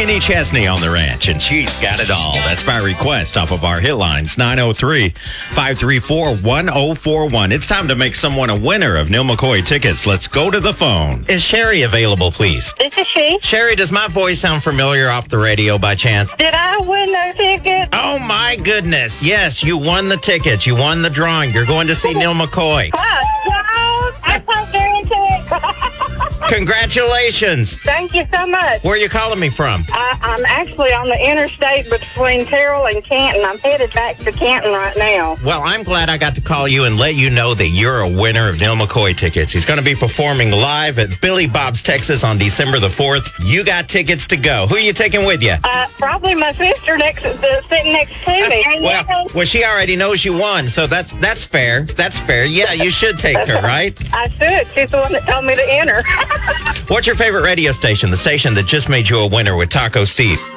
Kenny Chesney on the ranch, and she's got it all. That's by request off of our hit lines, 903-534-1041. It's time to make someone a winner of Neil McCoy tickets. Let's go to the phone. Is Sherry available, please? This is she. Sherry, does my voice sound familiar off the radio by chance? Did I win those tickets? Oh, my goodness. Yes, you won the tickets. You won the drawing. You're going to see Neil McCoy. I'm so guaranteed. Congratulations. Thank you so much. Where are you calling me from? I'm actually on the interstate between Terrell and Canton. I'm headed back to Canton right now. Well, I'm glad I got to call you and let you know that you're a winner of Neil McCoy tickets. He's going to be performing live at Billy Bob's Texas on December the 4th. You got tickets to go. Who are you taking with you? Probably my sister sitting next to me. Well, she already knows you won, so that's fair. That's fair. Yeah, you should take her, right? I should. She's the one that told me to enter. What's your favorite radio station? The station that just made you a winner with Taco Steve.